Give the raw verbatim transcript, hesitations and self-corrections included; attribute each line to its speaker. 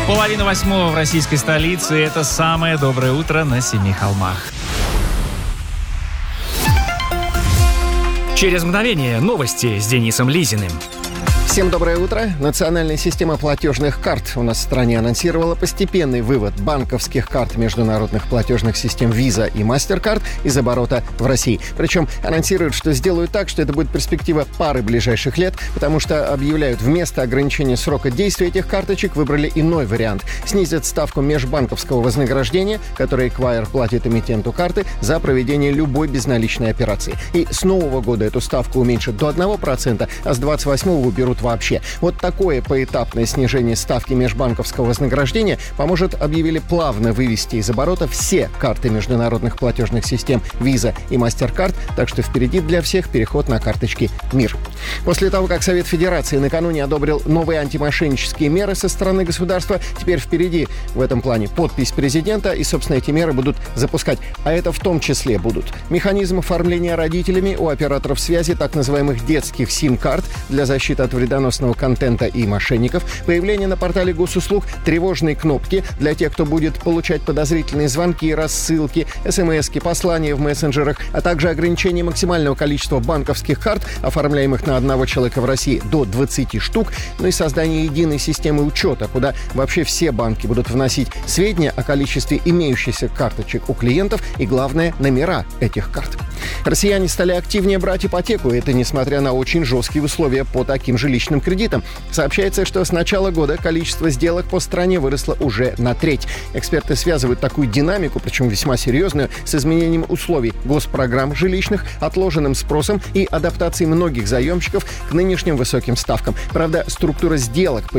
Speaker 1: Половина восьмого в российской столице. Это самое доброе утро на Семи холмах. Через мгновение новости с Денисом Лизиным.
Speaker 2: Всем доброе утро. Национальная система платежных карт у нас в стране анонсировала постепенный вывод банковских карт международных платежных систем Visa и MasterCard из оборота в России. Причем анонсируют, что сделают так, что это будет перспектива пары ближайших лет, потому что объявляют, вместо ограничения срока действия этих карточек выбрали иной вариант. Снизят ставку межбанковского вознаграждения, которое эквайр платит эмитенту карты за проведение любой безналичной операции. И с нового года эту ставку уменьшат до одного процента, а с двадцать восьмого уберут вообще. Вот такое поэтапное снижение ставки межбанковского вознаграждения поможет, объявили, плавно вывести из оборота все карты международных платежных систем Visa и MasterCard, так что впереди для всех переход на карточки МИР. После того, как Совет Федерации накануне одобрил новые антимошеннические меры со стороны государства, теперь впереди в этом плане подпись президента, и, собственно, эти меры будут запускать. А это в том числе будут механизм оформления родителями у операторов связи так называемых детских сим-карт для защиты от вредоносного контента и мошенников, появление на портале госуслуг тревожной кнопки для тех, кто будет получать подозрительные звонки, рассылки, смски, послания в мессенджерах, а также ограничение максимального количества банковских карт, оформляемых на одного человека в России, до двадцати штук, ну и создание единой системы учета, куда вообще все банки будут вносить сведения о количестве имеющихся карточек у клиентов и, главное, номера этих карт. Россияне стали активнее брать ипотеку, это несмотря на очень жесткие условия по таким жилищным кредитам. Сообщается, что с начала года количество сделок по стране выросло уже на треть. Эксперты связывают такую динамику, причем весьма серьезную, с изменением условий госпрограмм жилищных, отложенным спросом и адаптацией многих заемщиков к нынешним высоким ставкам. Правда, структура сделок по